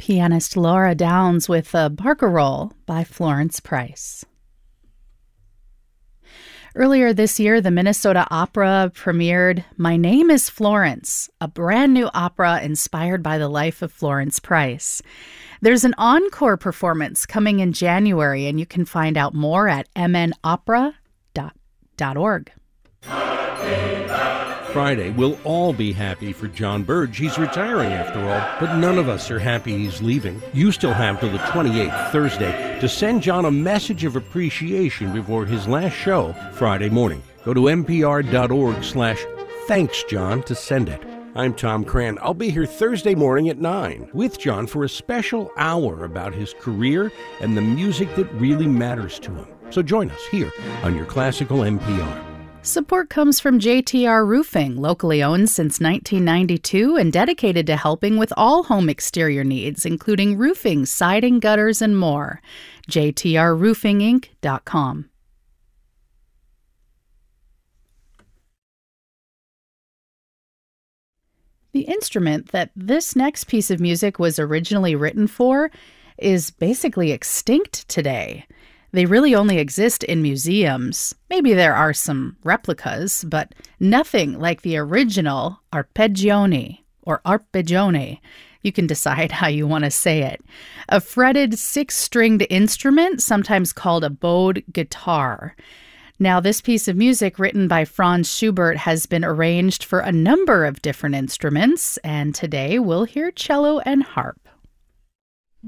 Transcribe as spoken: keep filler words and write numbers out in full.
Pianist Laura Downs with a Barcarolle by Florence Price. Earlier this year, the Minnesota Opera premiered My Name is Florence, a brand new opera inspired by the life of Florence Price. There's an encore performance coming in January, and you can find out more at m n opera dot org. Friday, we'll all be happy for John Burge. He's retiring after all, but none of us are happy he's leaving. You still have till the twenty-eighth, Thursday, to send John a message of appreciation before his last show Friday morning. Go to npr.org slash thanks, John, to send it. I'm Tom Cran. I'll be here Thursday morning at nine with John for a special hour about his career and the music that really matters to him. So join us here on your classical N P R. Support comes from J T R Roofing, locally owned since nineteen ninety-two and dedicated to helping with all home exterior needs, including roofing, siding, gutters, and more. j t r roofing inc dot com. The instrument that this next piece of music was originally written for is basically extinct today. They really only exist in museums. Maybe there are some replicas, but nothing like the original arpeggione or arpeggione. You can decide how you want to say it. A fretted six-stringed instrument, sometimes called a bowed guitar. Now, this piece of music written by Franz Schubert has been arranged for a number of different instruments, and today we'll hear cello and harp.